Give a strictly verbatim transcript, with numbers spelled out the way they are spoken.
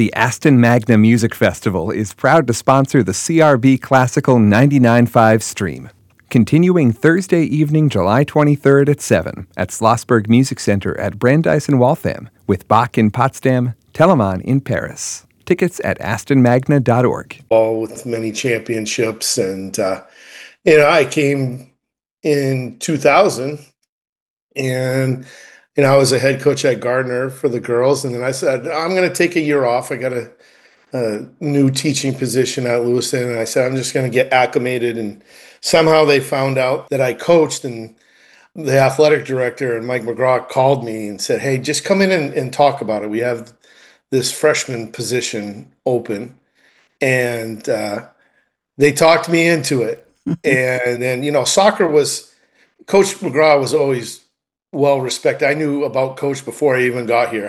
The Aston Magna Music Festival is proud to sponsor the C R B Classical ninety-nine point five stream. Continuing Thursday evening, July twenty-third at seven at Schlossberg Music Center at Brandeis in Waltham, with Bach in Potsdam, Telemann in Paris. Tickets at aston magna dot org. All with many championships, and uh, you know, I came in two thousand, and you know, I was a head coach at Gardner for the girls, and then I said, I'm going to take a year off. I got a, a new teaching position at Lewiston, and I said, I'm just going to get acclimated. And somehow they found out that I coached, and the athletic director and Mike McGraw called me and said, hey, just come in and, and talk about it. We have this freshman position open. And uh, they talked me into it. And then, you know, soccer was, Coach McGraw was always well respected. I knew about Coach before I even got here.